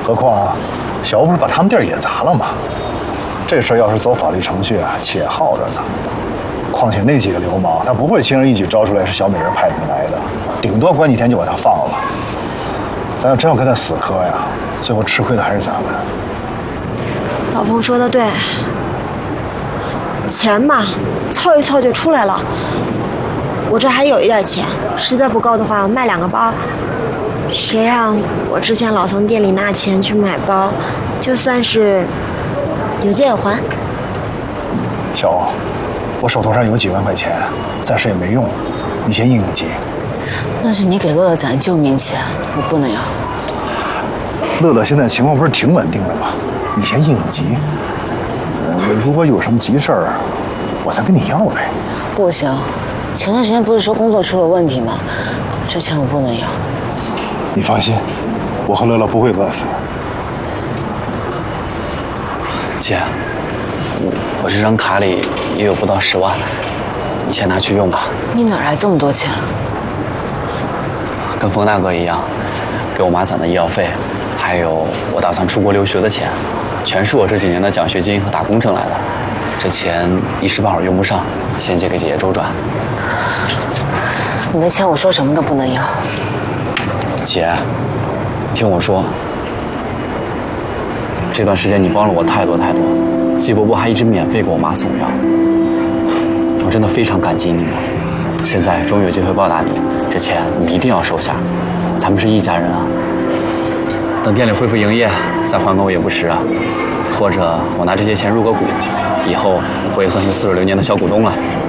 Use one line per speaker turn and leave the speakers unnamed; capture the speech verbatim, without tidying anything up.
何况，小吴不是把他们店也砸了吗？这事儿要是走法律程序啊，且耗着呢。况且那几个流氓，他不会轻而易举招出来是小美人派他们来的，顶多关几天就把他放了。咱要真要跟他死磕呀，最后吃亏的还是咱们。
老彭说的对，钱嘛，凑一凑就出来了。我这还有一点钱，实在不够的话，卖两个包。谁让我之前老从店里拿钱去买包，就算是有借有还。
小欧，我手头上有几万块钱，暂时也没用，你先应应急。
那是你给乐乐攒的救命钱，我不能要。
乐乐现在情况不是挺稳定的吗？你先应应急。呃，如果有什么急事儿，我再跟你要呗。
不行，前段时间不是说工作出了问题吗？这钱我不能要。
你放心，我和乐乐不会饿死的。
姐，我我这张卡里也有不到十万，你先拿去用吧。
你哪来这么多钱？
跟冯大哥一样，给我妈攒的医药费，还有我打算出国留学的钱，全是我这几年的奖学金和打工挣来的。这钱一时半会儿用不上，先借给姐姐周转。
你的钱我说什么都不能要。
姐，听我说，这段时间你帮了我太多太多，季伯伯还一直免费给我妈送药，我真的非常感激你们。现在终于有机会报答你，这钱你一定要收下，咱们是一家人啊。等店里恢复营业，再还给我也不迟啊。或者我拿这些钱入个股，以后我也算是似水流年的小股东了。